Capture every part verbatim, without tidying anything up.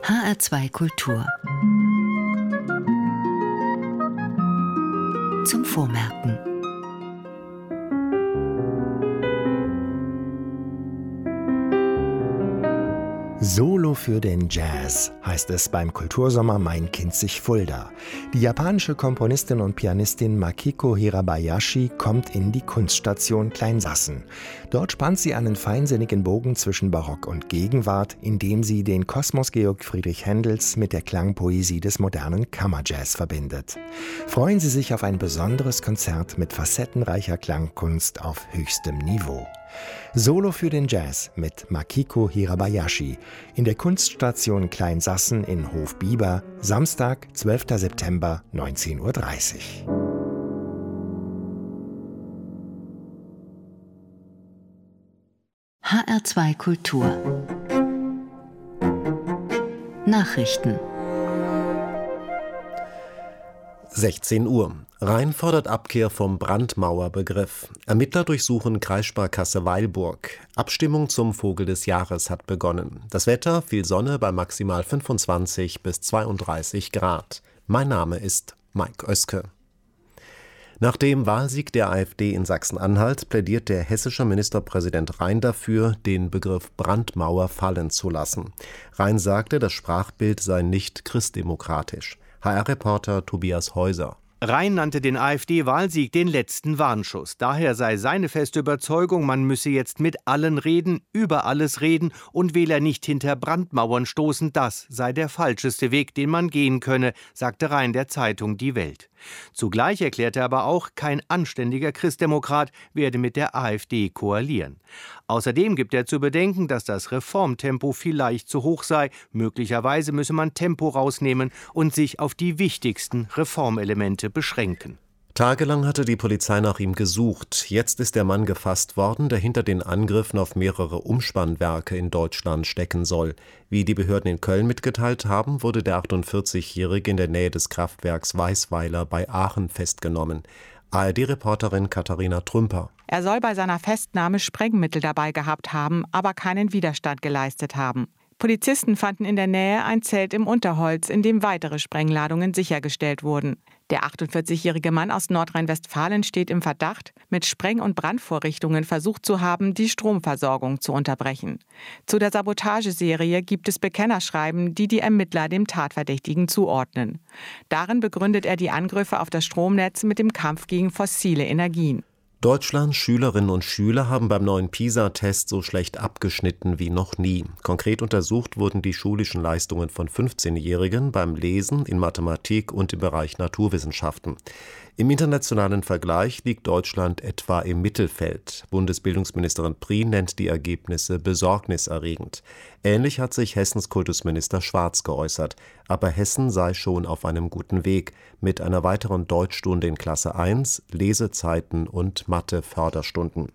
H R zwei Kultur. Zum Vormerken. Solo für den Jazz heißt es beim Kultursommer Mein Kinzig Fulda. Die japanische Komponistin und Pianistin Makiko Hirabayashi kommt in die Kunststation Kleinsassen. Dort spannt sie einen feinsinnigen Bogen zwischen Barock und Gegenwart, indem sie den Kosmos Georg Friedrich Händels mit der Klangpoesie des modernen Kammerjazz verbindet. Freuen Sie sich auf ein besonderes Konzert mit facettenreicher Klangkunst auf höchstem Niveau. Solo für den Jazz mit Makiko Hirabayashi in der Kunststation Kleinsassen in Hofbieber, Samstag, zwölfter September, neunzehn Uhr dreißig. H R zwei Kultur. Nachrichten. sechzehn Uhr. Rhein fordert Abkehr vom Brandmauerbegriff. Ermittler durchsuchen Kreissparkasse Weilburg. Abstimmung zum Vogel des Jahres hat begonnen. Das Wetter, viel Sonne bei maximal fünfundzwanzig bis zweiunddreißig Grad. Mein Name ist Mike Oeske. Nach dem Wahlsieg der AfD in Sachsen-Anhalt plädiert der hessische Ministerpräsident Rhein dafür, den Begriff Brandmauer fallen zu lassen. Rhein sagte, das Sprachbild sei nicht christdemokratisch. H R-Reporter Tobias Häuser. Rhein nannte den AfD-Wahlsieg den letzten Warnschuss. Daher sei seine feste Überzeugung, man müsse jetzt mit allen reden, über alles reden und Wähler nicht hinter Brandmauern stoßen. Das sei der falscheste Weg, den man gehen könne, sagte Rhein der Zeitung Die Welt. Zugleich erklärte er aber auch, kein anständiger Christdemokrat werde mit der AfD koalieren. Außerdem gibt er zu bedenken, dass das Reformtempo vielleicht zu hoch sei. Möglicherweise müsse man Tempo rausnehmen und sich auf die wichtigsten Reformelemente beschränken. Tagelang hatte die Polizei nach ihm gesucht. Jetzt ist der Mann gefasst worden, der hinter den Angriffen auf mehrere Umspannwerke in Deutschland stecken soll. Wie die Behörden in Köln mitgeteilt haben, wurde der achtundvierzigjährige in der Nähe des Kraftwerks Weißweiler bei Aachen festgenommen. A R D-Reporterin Katharina Trümper. Er soll bei seiner Festnahme Sprengmittel dabei gehabt haben, aber keinen Widerstand geleistet haben. Polizisten fanden in der Nähe ein Zelt im Unterholz, in dem weitere Sprengladungen sichergestellt wurden. Der achtundvierzigjährige Mann aus Nordrhein-Westfalen steht im Verdacht, mit Spreng- und Brandvorrichtungen versucht zu haben, die Stromversorgung zu unterbrechen. Zu der Sabotageserie gibt es Bekennerschreiben, die die Ermittler dem Tatverdächtigen zuordnen. Darin begründet er die Angriffe auf das Stromnetz mit dem Kampf gegen fossile Energien. Deutschlands Schülerinnen und Schüler haben beim neuen PISA-Test so schlecht abgeschnitten wie noch nie. Konkret untersucht wurden die schulischen Leistungen von fünfzehnjährigen beim Lesen, in Mathematik und im Bereich Naturwissenschaften. Im internationalen Vergleich liegt Deutschland etwa im Mittelfeld. Bundesbildungsministerin Prien nennt die Ergebnisse besorgniserregend. Ähnlich hat sich Hessens Kultusminister Schwarz geäußert. Aber Hessen sei schon auf einem guten Weg mit einer weiteren Deutschstunde in Klasse eins, Lesezeiten und Mathe-Förderstunden.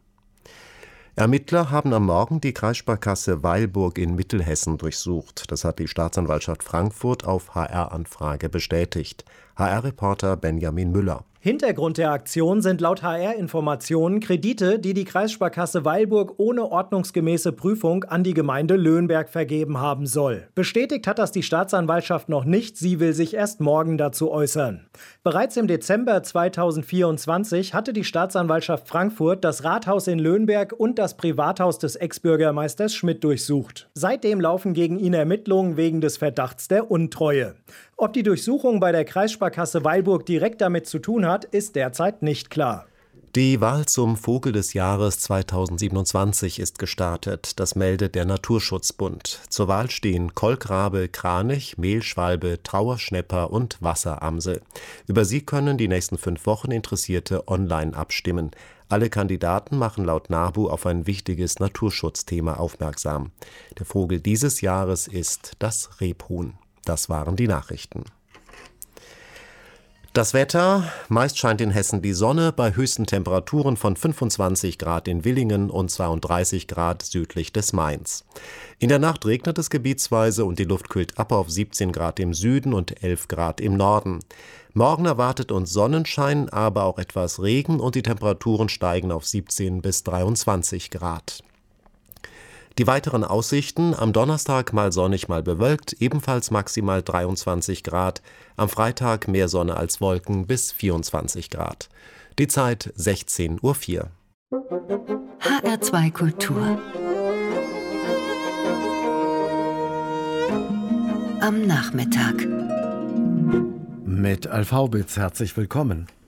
Ermittler haben am Morgen die Kreissparkasse Weilburg in Mittelhessen durchsucht. Das hat die Staatsanwaltschaft Frankfurt auf H R-Anfrage bestätigt. H R-Reporter Benjamin Müller. Hintergrund der Aktion sind laut H R-Informationen Kredite, die die Kreissparkasse Weilburg ohne ordnungsgemäße Prüfung an die Gemeinde Löhnberg vergeben haben soll. Bestätigt hat das die Staatsanwaltschaft noch nicht, sie will sich erst morgen dazu äußern. Bereits im Dezember zweitausendvierundzwanzig hatte die Staatsanwaltschaft Frankfurt das Rathaus in Löhnberg und das Privathaus des Ex-Bürgermeisters Schmidt durchsucht. Seitdem laufen gegen ihn Ermittlungen wegen des Verdachts der Untreue. Ob die Durchsuchung bei der Kreissparkasse Weilburg direkt damit zu tun hat, ist derzeit nicht klar. Die Wahl zum Vogel des Jahres zweitausendsiebenundzwanzig ist gestartet. Das meldet der Naturschutzbund. Zur Wahl stehen Kolkrabe, Kranich, Mehlschwalbe, Trauerschnäpper und Wasseramsel. Über sie können die nächsten fünf Wochen Interessierte online abstimmen. Alle Kandidaten machen laut NABU auf ein wichtiges Naturschutzthema aufmerksam. Der Vogel dieses Jahres ist das Rebhuhn. Das waren die Nachrichten. Das Wetter: Meist scheint in Hessen die Sonne bei höchsten Temperaturen von fünfundzwanzig Grad in Villingen und zweiunddreißig Grad südlich des Mains. In der Nacht regnet es gebietsweise und die Luft kühlt ab auf siebzehn Grad im Süden und elf Grad im Norden. Morgen erwartet uns Sonnenschein, aber auch etwas Regen und die Temperaturen steigen auf siebzehn bis dreiundzwanzig Grad. Die weiteren Aussichten: am Donnerstag mal sonnig, mal bewölkt, ebenfalls maximal dreiundzwanzig Grad, am Freitag mehr Sonne als Wolken bis vierundzwanzig Grad. Die Zeit sechzehn Uhr vier. H R zwei Kultur am Nachmittag. Mit Alf Haubitz herzlich willkommen.